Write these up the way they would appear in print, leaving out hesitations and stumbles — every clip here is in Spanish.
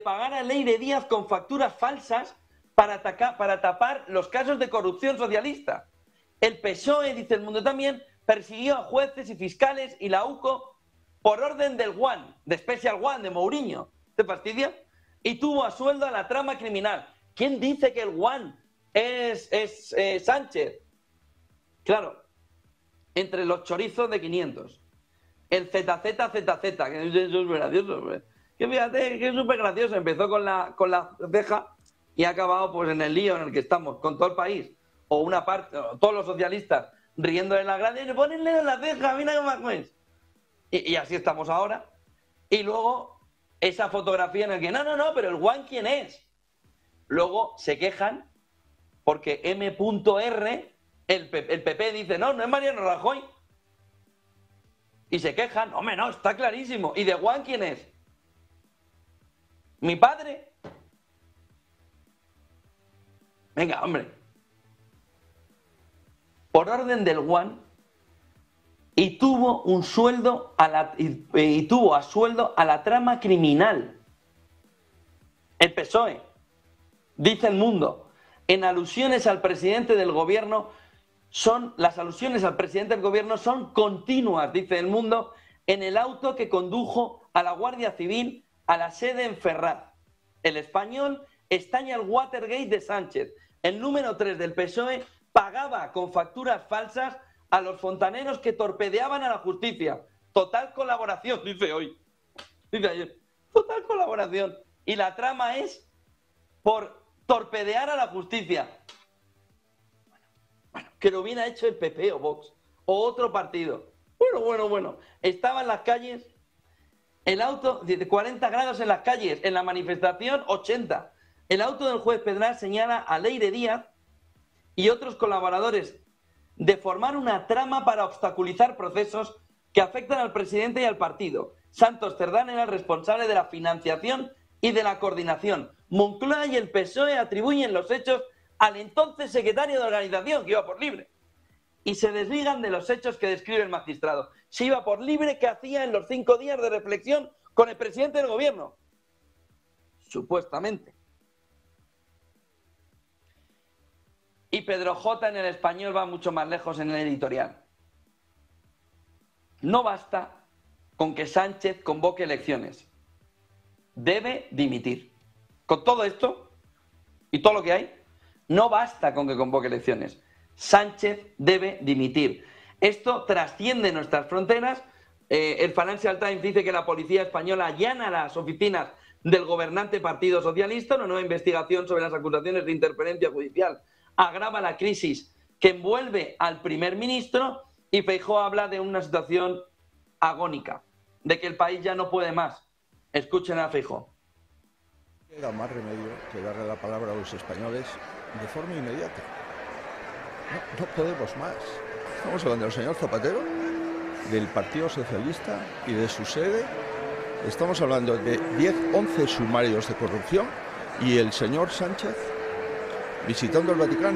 pagar a Leire Díaz con facturas falsas para tapar los casos de corrupción socialista. El PSOE, dice El Mundo también, persiguió a jueces y fiscales y la UCO por orden del One, de Special One, de Mourinho. ¿Te fastidia? Y tuvo a sueldo a la trama criminal. ¿Quién dice que el One es Sánchez? Claro, entre los chorizos de 500. El ZZZZ, que es súper gracioso, hombre. Que fíjate, que es súper gracioso. Empezó con la ceja y ha acabado pues en el lío en el que estamos, con todo el país. O una parte, o todos los socialistas riendo en la grande y ponenle en la ceja, mira cómo es. Y así estamos ahora. Y luego esa fotografía en la que, no, pero el One, ¿quién es? Luego se quejan porque M.R, el PP dice, no es Mariano Rajoy. Y se quejan, hombre, no, está clarísimo. ¿Y de One quién es? ¿Mi padre? Venga, hombre. Por orden del One, y tuvo un sueldo y tuvo a sueldo a la trama criminal. El PSOE, dice El Mundo, en alusiones al presidente del gobierno las alusiones al presidente del gobierno son continuas, dice El Mundo, en el auto que condujo a la Guardia Civil a la sede en Ferraz. El Español estaña el Watergate de Sánchez. El número 3 del PSOE pagaba con facturas falsas a los fontaneros que torpedeaban a la justicia. Total colaboración, dice hoy. Dice ayer. Total colaboración. Y la trama es por torpedear a la justicia. Bueno, que lo hubiera hecho el PP o Vox o otro partido. Bueno. Estaba en las calles, el auto de 40 grados en las calles, en la manifestación 80. El auto del juez Pedral señala a Leire Díaz y otros colaboradores de formar una trama para obstaculizar procesos que afectan al presidente y al partido. Santos Cerdán era el responsable de la financiación y de la coordinación. Moncloa y el PSOE atribuyen los hechos al entonces secretario de organización, que iba por libre. Y se desligan de los hechos que describe el magistrado. Se iba por libre, ¿qué hacía en los 5 días de reflexión con el presidente del gobierno? Supuestamente. Y Pedro J. en El Español va mucho más lejos en el editorial. No basta con que Sánchez convoque elecciones. Debe dimitir. Con todo esto y todo lo que hay, no basta con que convoque elecciones. Sánchez debe dimitir. Esto trasciende nuestras fronteras. El Financial Times dice que la policía española allana las oficinas del gobernante Partido Socialista. Una nueva investigación sobre las acusaciones de interferencia judicial agrava la crisis que envuelve al primer ministro, y Feijóo habla de una situación agónica, de que el país ya no puede más. Escuchen a Feijóo. No queda más remedio que darle la palabra a los españoles de forma inmediata. No podemos más. Estamos hablando del señor Zapatero, del Partido Socialista y de su sede. Estamos hablando de 11 sumarios de corrupción y el señor Sánchez visitando el Vaticano.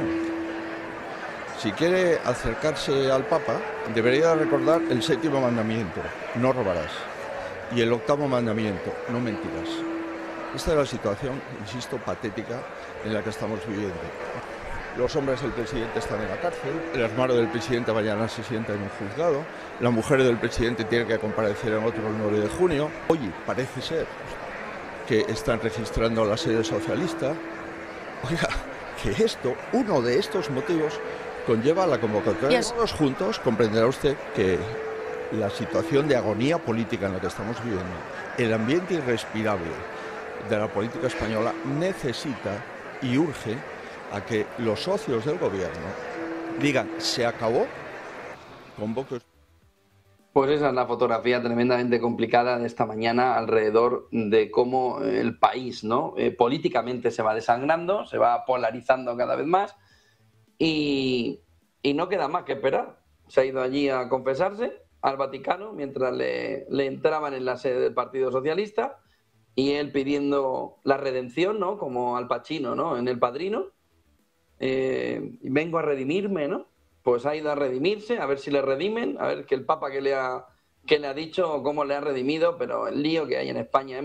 Si quiere acercarse al Papa, debería recordar el 7º mandamiento, no robarás, y el 8º mandamiento, no mentirás. Esta es la situación, insisto, patética en la que estamos viviendo. Los hombres del presidente están en la cárcel, el hermano del presidente mañana se sienta en un juzgado, la mujer del presidente tiene que comparecer en otro el 9 de junio. Hoy parece ser que están registrando la sede socialista. Oiga, que uno de estos motivos conlleva la convocatoria. Todos juntos comprenderá usted que la situación de agonía política en la que estamos viviendo, el ambiente irrespirable de la política española, necesita y urge a que los socios del gobierno digan, se acabó, convoque. Pues esa es la fotografía tremendamente complicada de esta mañana alrededor de cómo el país, ¿no? Políticamente se va desangrando, se va polarizando cada vez más y no queda más que esperar. Se ha ido allí a confesarse al Vaticano mientras le entraban en la sede del Partido Socialista y él pidiendo la redención, ¿no? Como Al Pacino, ¿no? En El Padrino. Vengo a redimirme, ¿no? Pues ha ido a redimirse, a ver si le redimen, a ver que el Papa que le ha dicho cómo le ha redimido, pero el lío que hay en España es